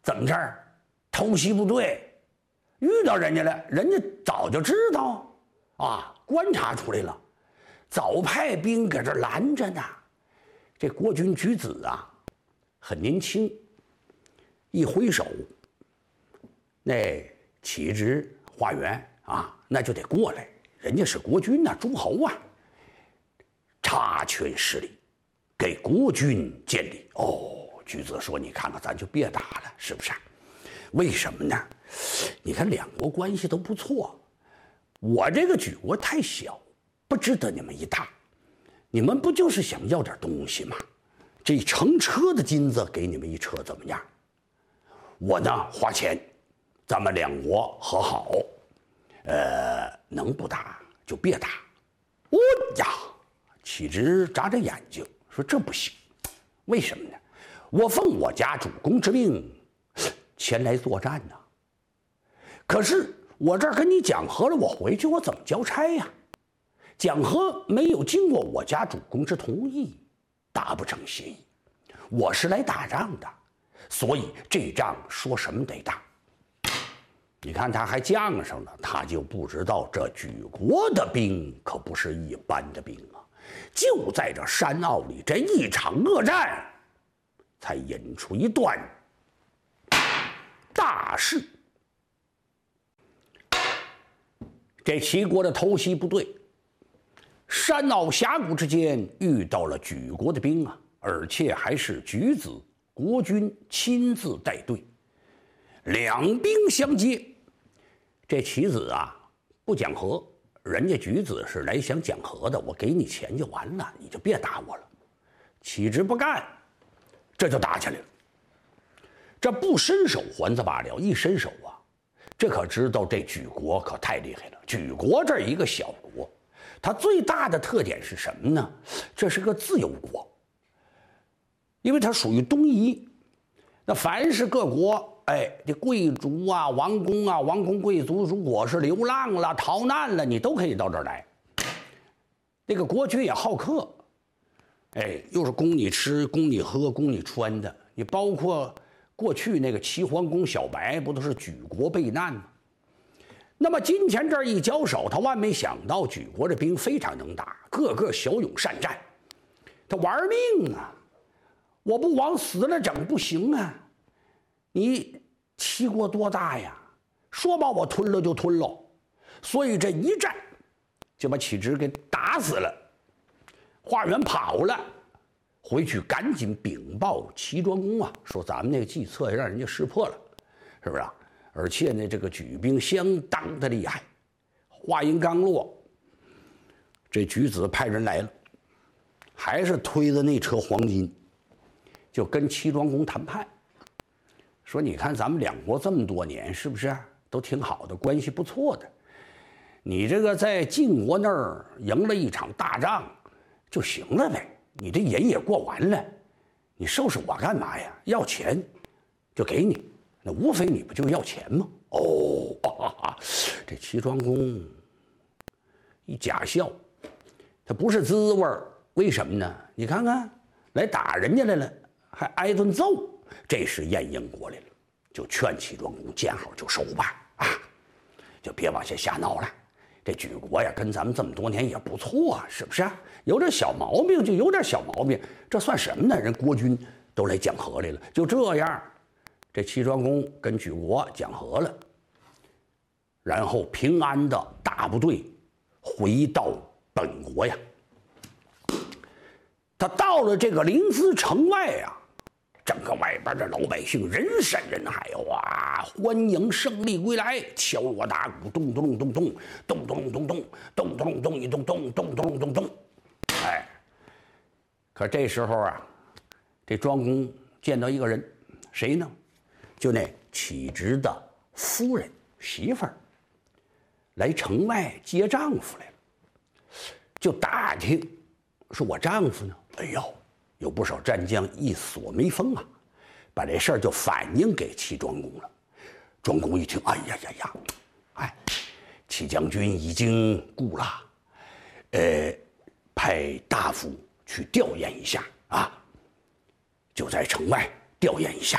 怎么着？偷袭部队遇到人家了，人家早就知道啊，观察出来了，早派兵搁这拦着呢。这国军举子啊，很年轻，一挥手，那启之花园啊，那就得过来。人家是国军呐，诸侯啊，插拳施礼，给国军见礼。哦，举子说：“你看看，咱就别打了，是不是？为什么呢？你看两国关系都不错，我这个举国太小，不值得你们一打。你们不就是想要点东西吗？这成车的金子给你们一车，怎么样？我呢，花钱，咱们两国和好。能不打就别打。”哦呀，启之眨着眼睛说：“这不行，为什么呢？我奉我家主公之命前来作战呢。可是我这儿跟你讲和了，我回去我怎么交差呀？讲和没有经过我家主公之同意，达不成协议。我是来打仗的，所以这仗说什么得打。”你看他还犟上了，他就不知道这举国的兵可不是一般的兵啊！就在这山坳里，这一场恶战，才引出一段大事。这齐国的偷袭部队，山坳峡谷之间遇到了举国的兵啊，而且还是举子国君亲自带队，两兵相接。这棋子啊不讲和，人家举子是来想讲和的，我给你钱就完了，你就别打我了。启之不干，这就打起来了。这不伸手还则罢了，一伸手啊，这可知道这举国可太厉害了。举国这一个小国，它最大的特点是什么呢？这是个自由国，因为它属于东夷。那凡是各国，这贵族啊、王公啊、王公贵族，如果是流浪了、逃难了，你都可以到这儿来。那个国君也好客，又是供你吃、供你喝、供你穿的。你包括过去那个齐桓公小白，不都是举国备难吗？那么今天这儿一交手，他万没想到举国的兵非常能打，个个骁勇善战，他玩命啊！我不往死了整不行啊！你齐国多大呀？说把我吞了就吞了，所以这一战就把启之给打死了。华元跑了，回去赶紧禀报齐庄公啊，说咱们那个计策也让人家识破了，是不是啊？而且呢，这个举兵相当的厉害。话音刚落，这举子派人来了，还是推着那车黄金，就跟齐庄公谈判，说你看咱们两国这么多年，是不是都挺好的，关系不错的？你这个在晋国那儿赢了一场大仗就行了呗，你这瘾也过完了，你收拾我干嘛呀？要钱就给你，那无非你不就要钱吗？这齐庄公一假笑，他不是滋味儿，为什么呢？你看看，来打人家来了，还挨顿揍。这时晏婴过来了，就劝齐庄公见好就收吧，就别往下瞎闹了。这举国呀，跟咱们这么多年也不错啊，是不是？有点小毛病就有点小毛病，这算什么呢？人国君都来讲和来了，就这样，这齐庄公跟举国讲和了，然后平安的大部队回到本国呀。他到了这个临淄城外啊，整个外边的老百姓人山人海，哇，欢迎胜利归来，敲锣打鼓，咚咚咚咚咚咚咚咚咚咚咚咚一咚咚咚咚咚咚。可这时候啊，这庄公见到一个人，谁呢？就那启之的夫人媳妇儿来城外接丈夫来了，就打听说我丈夫呢，有不少战将一锁眉峰啊，把这事儿就反映给齐庄公了。庄公一听，齐将军已经顾了，派大夫去调研一下啊，就在城外调研一下。